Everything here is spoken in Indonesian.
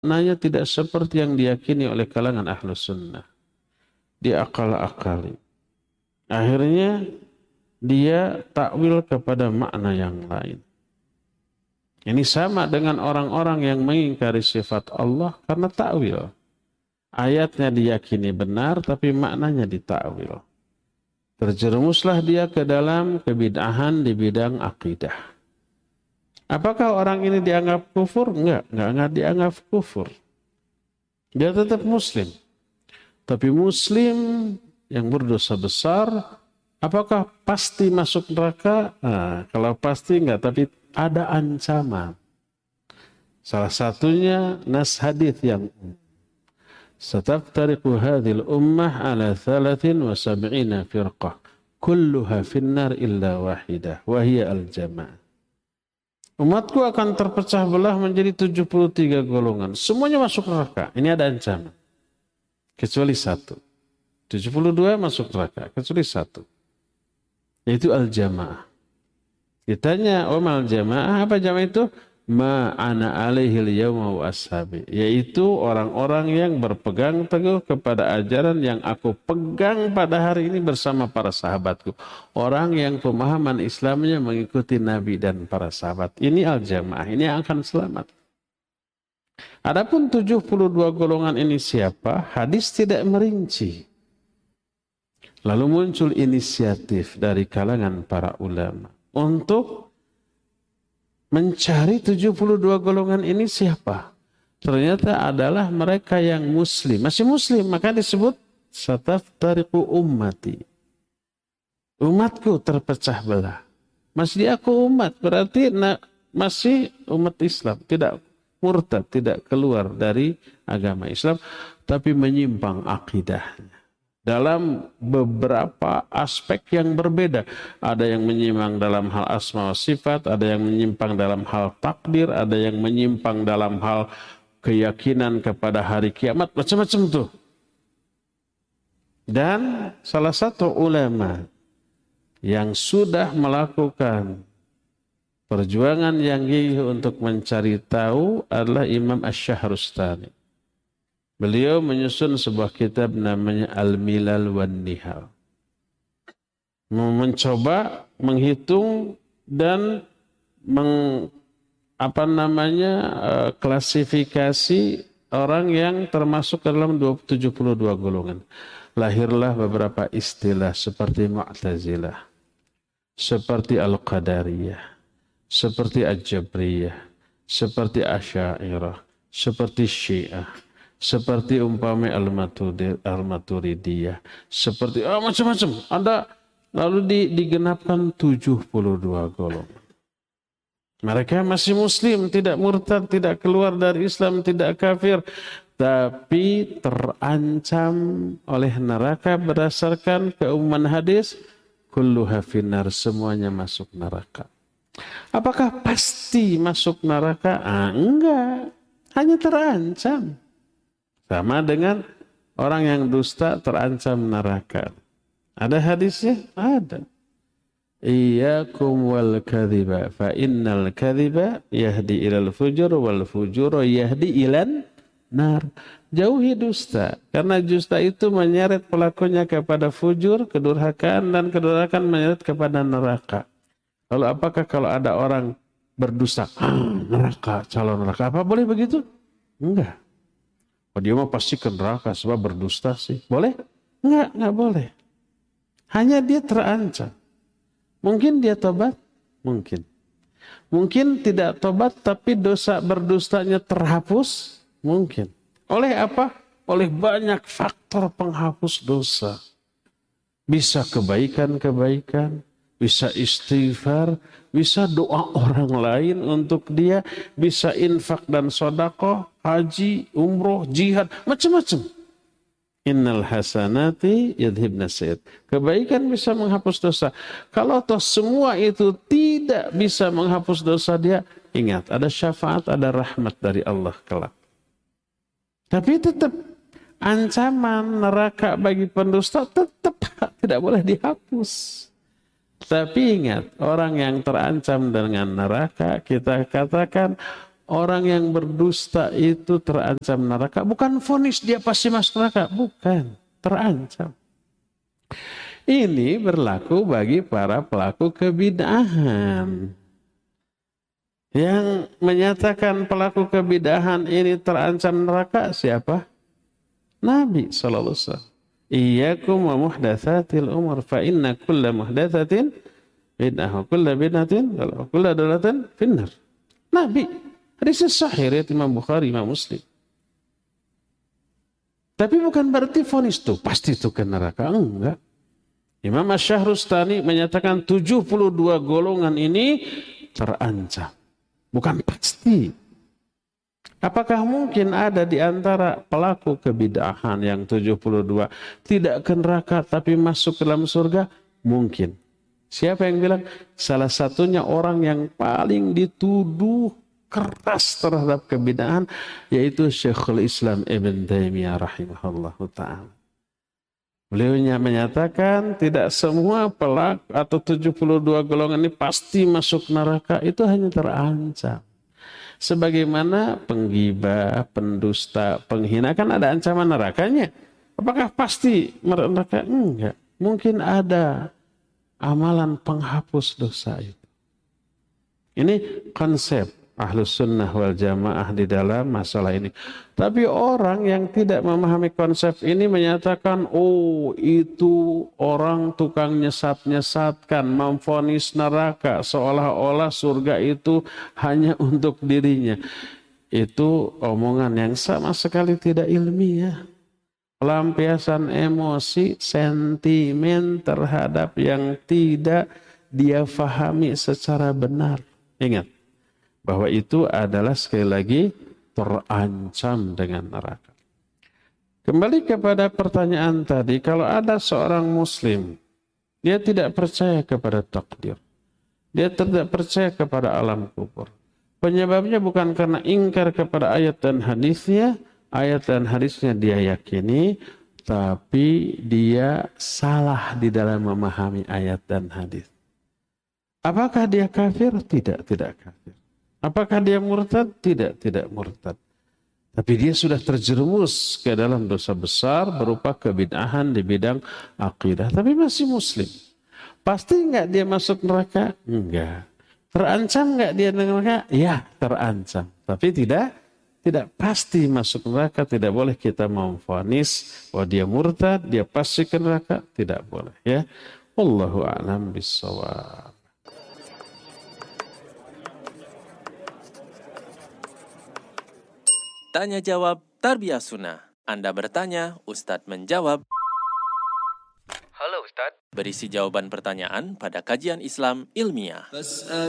maknanya tidak seperti yang diyakini oleh kalangan Ahlus Sunnah. Diakal-akali. Akhirnya dia takwil kepada makna yang lain. Ini sama dengan orang-orang yang mengingkari sifat Allah karena takwil. Ayatnya diyakini benar tapi maknanya ditakwil. Terjerumuslah dia ke dalam kebid'ahan di bidang akidah. Apakah orang ini dianggap kufur? Enggak dianggap kufur. Dia tetap muslim. Tapi muslim yang berdosa besar, apakah pasti masuk neraka? Nah, kalau pasti enggak, tapi ada ancaman. Salah satunya nas hadits yang sataftariqu hadhil ummah ala 73 firqah kulluha finnar illa wahidah wa hiya al-jamaah. Umatku akan terpecah belah menjadi 73 golongan. Semuanya masuk neraka. Ini ada ancaman. Kecuali satu. 72 masuk neraka. Kecuali satu. Yaitu al-jamaah. Ditanya, mal jamaah, apa jamaah itu? Ma'ana alaihil yawma wa ashabi. Yaitu orang-orang yang berpegang teguh kepada ajaran yang aku pegang pada hari ini bersama para sahabatku. Orang yang pemahaman Islamnya mengikuti Nabi dan para sahabat. Ini al-jamaah, ini yang akan selamat. Adapun 72 golongan ini siapa? Hadis tidak merinci. Lalu muncul inisiatif dari kalangan para ulama untuk mencari 72 golongan ini siapa? Ternyata adalah mereka yang muslim. Masih muslim, maka disebut sataftariqu ummati. Umatku terpecah belah. Masih diaku umat, berarti masih umat Islam. Tidak murtad, tidak keluar dari agama Islam, tapi menyimpang akidahnya. Dalam beberapa aspek yang berbeda. Ada yang menyimpang dalam hal asma wa sifat, ada yang menyimpang dalam hal takdir, ada yang menyimpang dalam hal keyakinan kepada hari kiamat, macam-macam tuh. Dan salah satu ulama yang sudah melakukan perjuangan yang gigih untuk mencari tahu adalah Imam Asy-Syahrustani. Beliau menyusun sebuah kitab namanya Al-Milal wan Nihal. Mencoba menghitung dan klasifikasi orang yang termasuk dalam 72 golongan. Lahirlah beberapa istilah seperti Mu'tazilah, seperti Al-Qadariyah, seperti Al-Jabriyah, seperti Asy'ariyah, seperti Syiah, seperti umpama Al-Maturidiyah, seperti macam-macam. Ada lalu digenapkan 72 golongan. Mereka masih muslim, tidak murtad, tidak keluar dari Islam, tidak kafir, tapi terancam oleh neraka berdasarkan keumuman hadis, kulluha finnar, semuanya masuk neraka. Apakah pasti masuk neraka? Enggak, hanya terancam. Sama dengan orang yang dusta terancam neraka. Ada hadisnya? Ada. Iyyakum wal kadhiba fa innal kadhiba yahdi ilal fujur wal fujur yahdi ilan nar. Jauhi dusta, karena dusta itu menyeret pelakunya kepada fujur, kedurhakaan, dan kedurhakaan menyeret kepada neraka. Lalu apakah kalau ada orang berdusta, neraka, calon neraka, apa boleh begitu? Enggak. Oh, dia mah pasti ke neraka sebab berdusta sih. Boleh? Enggak boleh. Hanya dia terancam. Mungkin dia tobat? Mungkin. Mungkin tidak tobat tapi dosa berdustanya terhapus? Mungkin. Oleh apa? Oleh banyak faktor penghapus dosa. Bisa kebaikan-kebaikan, bisa istighfar, bisa doa orang lain untuk dia, bisa infak dan sedekah, haji, umroh, jihad, macam-macam. Innal hasanati yadhibna sayyi'at. Kebaikan bisa menghapus dosa. Kalau toh semua itu tidak bisa menghapus dosa dia, ingat ada syafaat, ada rahmat dari Allah kelak. Tapi tetap ancaman neraka bagi pendusta tetap tidak boleh dihapus. Tapi ingat, orang yang terancam dengan neraka kita katakan orang yang berdusta itu terancam neraka. Bukan vonis dia pasti masuk neraka. Bukan. Terancam. Ini berlaku bagi para pelaku kebid'ahan. Yang menyatakan pelaku kebid'ahan ini terancam neraka siapa? Nabi SAW. Iyyakum wa muhdatsatil umur fa inna kulla muhdatsatin bid'ah wa kulla bid'atin wa kulla dalalatin finnar. Nabi. Hadis sahih riwayat Imam Bukhari, Imam Muslim. Tapi bukan berarti vonis tuh pasti itu ke neraka, enggak. Imam Asy-Syahrustani menyatakan 72 golongan ini terancam. Bukan pasti. Apakah mungkin ada di antara pelaku kebid'ahan yang 72 tidak ke neraka tapi masuk ke dalam surga? Mungkin. Siapa yang bilang? Salah satunya orang yang paling dituduh keras terhadap kebid'ahan yaitu Syekhul Islam Ibn Taimiyah rahimahullahu ta'ala. Beliaunya menyatakan tidak semua pelaku atau 72 golongan ini pasti masuk neraka, itu hanya terancam. Sebagaimana penggibah, pendusta, penghina kan ada ancaman nerakanya. Apakah pasti neraka? Enggak. Mungkin ada amalan penghapus dosa itu. Ini konsep Ahlus Sunnah wal Jamaah di dalam masalah ini. Tapi orang yang tidak memahami konsep ini menyatakan, oh itu orang tukang nyesat-nyesatkan, memvonis neraka, seolah-olah surga itu hanya untuk dirinya. Itu omongan yang sama sekali tidak ilmiah. Pelampiasan emosi, sentimen terhadap yang tidak dia fahami secara benar. Ingat, bahwa itu adalah sekali lagi terancam dengan neraka. Kembali kepada pertanyaan tadi, kalau ada seorang muslim, dia tidak percaya kepada takdir, dia tidak percaya kepada alam kubur. Penyebabnya bukan karena ingkar kepada ayat dan hadisnya, ayat dan hadisnya dia yakini, tapi dia salah di dalam memahami ayat dan hadis. Apakah dia kafir? Tidak kafir. Apakah dia murtad? Tidak murtad. Tapi dia sudah terjerumus ke dalam dosa besar berupa kebid'ahan di bidang akidah. Tapi masih muslim. Pasti enggak dia masuk neraka? Enggak. Terancam enggak dia neraka? Ya, terancam. Tapi tidak pasti masuk neraka. Tidak boleh kita memvonis bahwa dia murtad, dia pasti ke neraka. Tidak boleh. Ya. Wallahu a'lam bishawab. Tanya jawab Tarbiyah Sunnah. Anda bertanya, Ustadz menjawab. Halo Ustadz. Berisi jawaban pertanyaan pada kajian Islam ilmiah.